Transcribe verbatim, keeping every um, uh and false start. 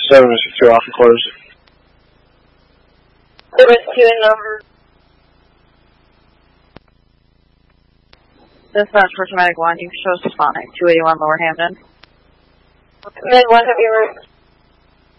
seven six two off and close. seven two in number. Dispatch for Traumatic one, you show Sonic, two eighty-one Lower Hampton. Med one, have you